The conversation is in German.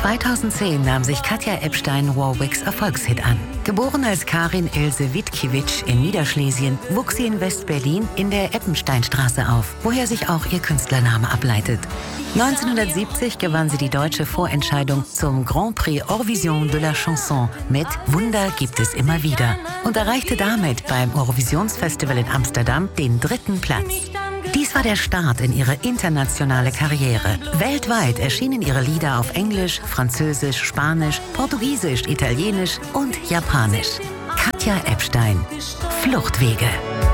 2010 nahm sich Katja Epstein Warwicks Erfolgshit an. Geboren als Karin Ilse Witkiewicz in Niederschlesien, wuchs sie in West-Berlin in der Eppensteinstraße auf, woher sich auch ihr Künstlername ableitet. 1970 gewann sie die deutsche Vorentscheidung zum Grand Prix Eurovision de la Chanson mit Wunder gibt es immer wieder und erreichte damit beim Eurovisionsfestival in Amsterdam den 3. Platz. Dies war der Start in ihre internationale Karriere. Weltweit erschienen ihre Lieder auf Englisch, Französisch, Spanisch, Portugiesisch, Italienisch und Japanisch. Katja Epstein, Fluchtwege.